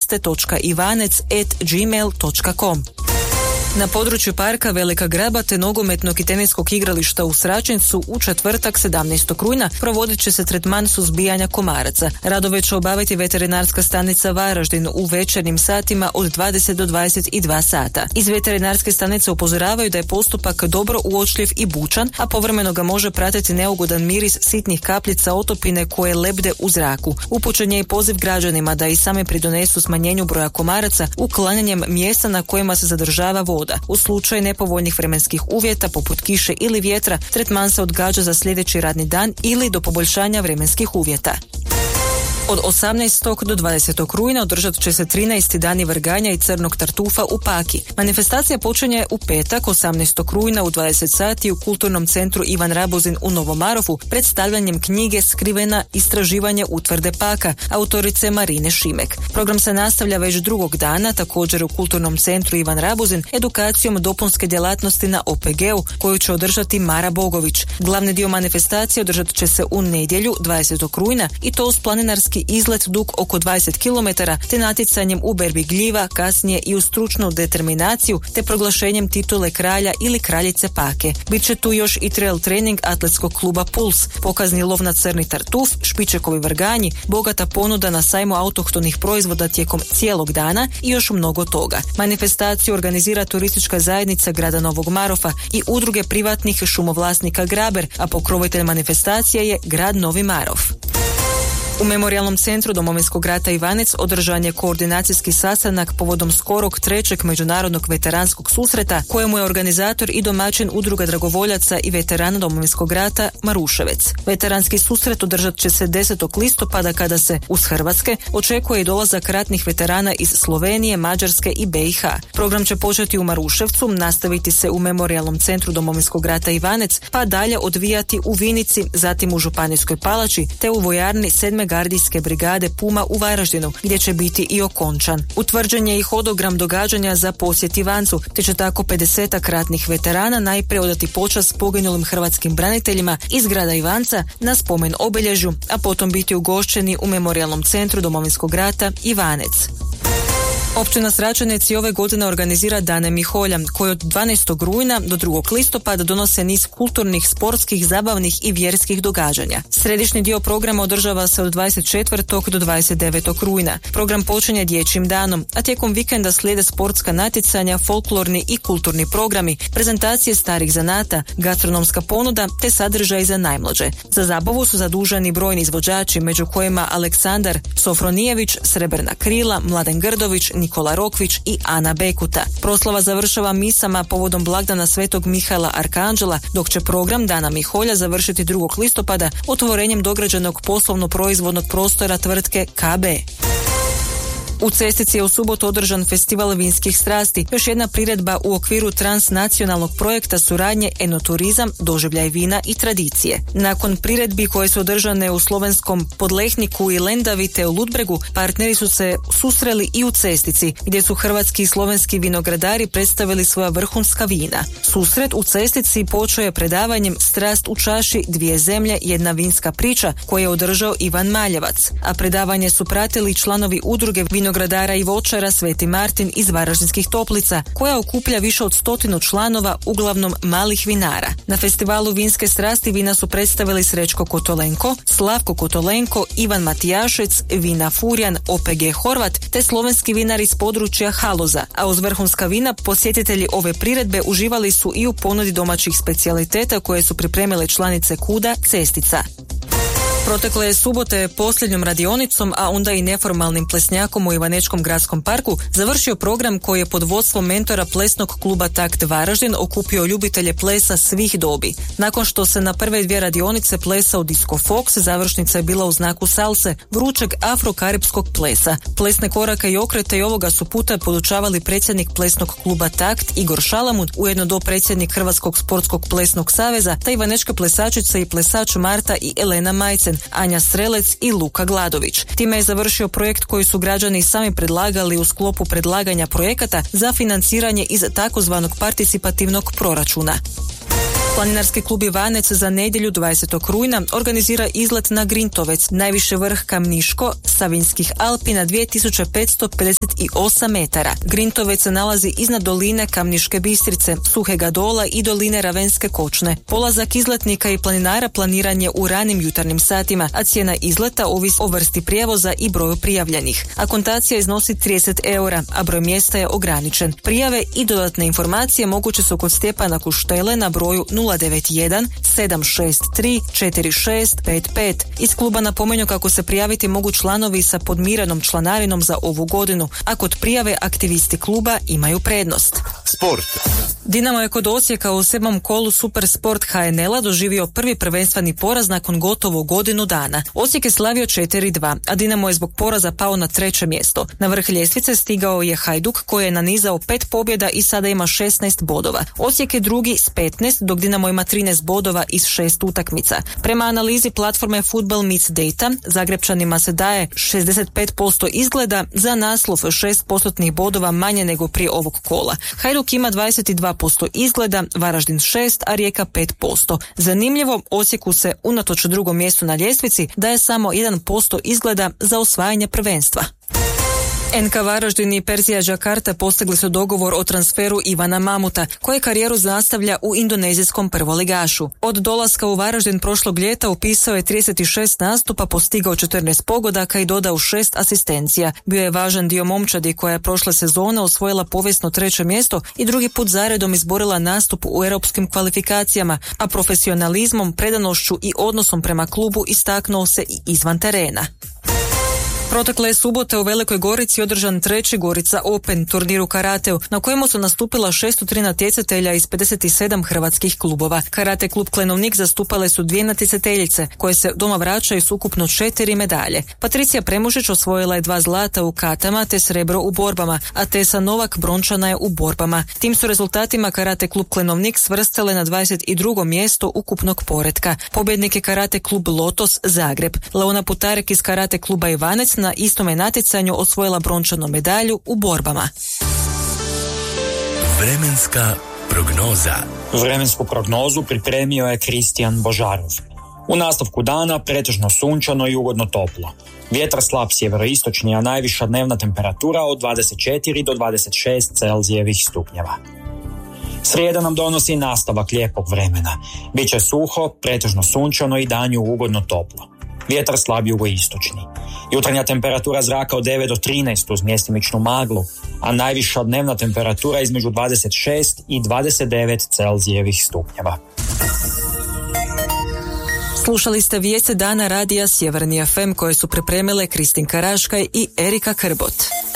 ceste.ivanec@gmail.com. Na području parka Velika Graba te nogometnog i teniskog igrališta u Sračincu u četvrtak 17. rujna provodit će se tretman suzbijanja komaraca. Radove će obaviti veterinarska stanica Varaždin u večernjim satima od 20 do 22 sata. Iz veterinarske stanice upozoravaju da je postupak dobro uočljiv i bučan, a povremeno ga može pratiti neugodan miris sitnih kapljica otopine koje lebde u zraku. Upućen je i poziv građanima da i same pridonesu smanjenju broja komaraca uklanjanjem mjesta na kojima se zadržava voda. U slučaju nepovoljnih vremenskih uvjeta poput kiše ili vjetra, tretman se odgađa za sljedeći radni dan ili do poboljšanja vremenskih uvjeta. Od 18. do 20. rujna održat će se 13. dani vrganja i crnog tartufa u Paki. Manifestacija počinje u petak 18. rujna u 20 sati u Kulturnom centru Ivan Rabuzin u Novom Marofu predstavljanjem knjige Skrivena istraživanje utvrde Paka autorice Marine Šimek. Program se nastavlja već drugog dana, također u Kulturnom centru Ivan Rabuzin edukacijom dopunske djelatnosti na OPG-u koju će održati Mara Bogović. Glavni dio manifestacije održat će se u nedjelju 20. rujna i to uz planinarski izlet dug oko 20 km te natjecanjem u berbi gljiva, kasnije i u stručnu determinaciju te proglašenjem titule kralja ili kraljice Pake. Biće tu još i trail trening atletskog kluba Puls, pokazni lov na crni tartuf, špičekovi vrganji, bogata ponuda na sajmu autohtonih proizvoda tijekom cijelog dana i još mnogo toga. Manifestaciju organizira turistička zajednica grada Novog Marofa i udruge privatnih šumovlasnika Graber, a pokrovitelj manifestacije je grad Novi Marof. U Memorijalnom centru Domovinskog rata Ivanec održan je koordinacijski sastanak povodom skorog 3. međunarodnog veteranskog susreta kojemu je organizator i domaćin udruga dragovoljaca i veterana Domovinskog rata Maruševec. Veteranski susret održat će se 10. listopada kada se uz Hrvatske očekuje i dolazak ratnih veterana iz Slovenije, Mađarske i BiH. Program će početi u Maruševcu, nastaviti se u Memorijalnom centru Domovinskog rata Ivanec, pa dalje odvijati u Vinici, zatim u Županijskoj palači te u vojarni 7. gardijske brigade Puma u Varaždinu, gdje će biti i okončan. Utvrđen je i hodogram događanja za posjet Ivancu, te će tako 50 ratnih veterana najprije odati počast poginulim hrvatskim braniteljima iz grada Ivanca na spomen obilježju, a potom biti ugošćeni u Memorijalnom centru Domovinskog rata Ivanec. Općina Sračanec i ove godine organizira Dane Miholja, koji od 12. rujna do 2. listopada donose niz kulturnih, sportskih, zabavnih i vjerskih događanja. Središnji dio programa održava se od 24. do 29. rujna. Program počinje dječjim danom, a tijekom vikenda slijede sportska natjecanja, folklorni i kulturni programi, prezentacije starih zanata, gastronomska ponuda te sadržaj za najmlađe. Za zabavu su zaduženi brojni izvođači, među kojima Aleksandar Sofronijević, Srebrna krila, Mladen Grdović, Nikola Rokvić i Ana Bekuta. Proslava završava misama povodom blagdana Svetog Mihaela Arkanđela, dok će program Dana Miholja završiti 2. listopada otvorenjem dograđenog poslovno-proizvodnog prostora tvrtke KB. U Cestici je u subotu održan festival vinskih strasti, još jedna priredba u okviru transnacionalnog projekta suradnje Enoturizam, doživljaj vina i tradicije. Nakon priredbi koje su održane u slovenskom Podlehniku i Lendavi te u Ludbregu, partneri su se susreli i u Cestici, gdje su hrvatski i slovenski vinogradari predstavili svoja vrhunska vina. Susret u Cestici počeo je predavanjem Strast u čaši, dvije zemlje, jedna vinska priča, koje je održao Ivan Maljevac, a predavanje su pratili članovi udruge vinogradara i voćara Sveti Martin iz Varaždinskih Toplica, koja okuplja više od 100 članova, uglavnom malih vinara. Na festivalu vinske strasti vina su predstavili Srećko Kotolenko, Slavko Kotolenko, Ivan Matijašec, Vina Furjan, OPG Horvat te slovenski vinar iz područja Haloza, a uz vrhunska vina posjetitelji ove priredbe uživali su i u ponudi domaćih specijaliteta koje su pripremile članice KUD-a Cestica. Protekle subote posljednjom radionicom, a onda i neformalnim plesnjakom u Ivanečkom gradskom parku završio program koji je pod vodstvom mentora plesnog kluba Takt Varaždin okupio ljubitelje plesa svih dobi. Nakon što se na prve dvije radionice plesao disco fox, završnica je bila u znaku salse, vrućeg afrokaripskog plesa. Plesne korake i okrete i ovoga su puta podučavali predsjednik plesnog kluba Takt Igor Šalamun, ujedno dopredsjednik Hrvatskog sportskog plesnog saveza, te ivanečka plesačica i plesač Marta i Elena Majcen, Anja Strelec i Luka Gladović. Time je završio projekt koji su građani sami predlagali u sklopu predlaganja projekata za financiranje iz takozvanog participativnog proračuna. Planinarski klub Ivanec za nedjelju 20. rujna organizira izlet na Grintovec, najviši vrh Kamniško, Savinskih Alpi na 2558 metara. Grintovec se nalazi iznad doline Kamniške Bistrice, Suhega Dola i doline Ravenske Kočne. Polazak izletnika i planinara planiran je u ranim jutarnjim satima, a cijena izleta ovisi o vrsti prijevoza i broju prijavljenih. Akontacija iznosi 30 eura, a broj mjesta je ograničen. Prijave i dodatne informacije moguće su kod Stjepana Kuštele na broju 091 763 4655. Iz kluba napominju kako se prijaviti mogu članovi sa podmirenom članarinom za ovu godinu, a kod prijave aktivisti kluba imaju prednost. Sport. Dinamo je kod Osijeka u 7. kolu Super Sport HNL-a doživio prvi prvenstveni poraz nakon gotovo godinu dana. Osijek je slavio 4-2, a Dinamo je zbog poraza pao na 3. mjesto. Na vrh ljestvice stigao je Hajduk koji je nanizao 5 pobjeda i sada ima 16 bodova. Osijek je drugi s 15, dok Dinamo ima 13 bodova iz 6 utakmica. Prema analizi platforme Football Meets Data, Zagrebčanima se daje 65% izgleda za naslov 6% bodova manje nego prije ovog kola. Hajduk ima 22% izgleda, Varaždin 6, a Rijeka 5%. Zanimljivo, Osijeku se unatoč drugom mjestu na ljestvici daje samo 1% izgleda za osvajanje prvenstva. NK Varaždin i Persija Jakarta postigli su dogovor o transferu Ivana Mamuta, koji karijeru nastavlja u indonezijskom prvoligašu. Od dolaska u Varaždin prošlog ljeta upisao je 36 nastupa, postigao 14 pogodaka i dodao 6 asistencija. Bio je važan dio momčadi koja je prošle sezone osvojila povijesno 3. mjesto i drugi put zaredom izborila nastup u europskim kvalifikacijama, a profesionalizmom, predanošću i odnosom prema klubu istaknuo se i izvan terena. Protekle subote u Velikoj Gorici održan 3. Gorica Open, turnir u karateu, na kojemu su nastupila 603 natjecatelja iz 57 hrvatskih klubova. Karate klub Klenovnik zastupale su 2 natjecateljice, koje se doma vraćaju s ukupno 4 medalje. Patricija Premušić osvojila je 2 zlata u katama te srebro u borbama, a Tesa Novak brončana je u borbama. Tim su rezultatima Karate klub Klenovnik svrstale na 22. mjesto ukupnog poretka. Pobjednik je Karate klub Lotos Zagreb. Leona Putarek iz Karate kluba Ivanec na istome natjecanju osvojila brončanu medalju u borbama. Vremenska prognoza. Vremensku prognozu pripremio je Kristijan Božarov. U nastavku dana pretežno sunčano i ugodno toplo. Vjetar slab sjeveroistočni, a najviša dnevna temperatura od 24 do 26 Celzijevih stupnjeva. Srijeda nam donosi nastavak lijepog vremena. Biće suho, pretežno sunčano i danju ugodno toplo. Vjetar slab jugoistočni. Jutarnja temperatura zraka od 9 do 13 uz mjestimičnu maglu, a najviša dnevna temperatura između 26 i 29 Celzijevih stupnjeva. Slušali ste vijesti dana radija Sjeverni FM koje su pripremile Kristinka Raškaj i Erika Krbot.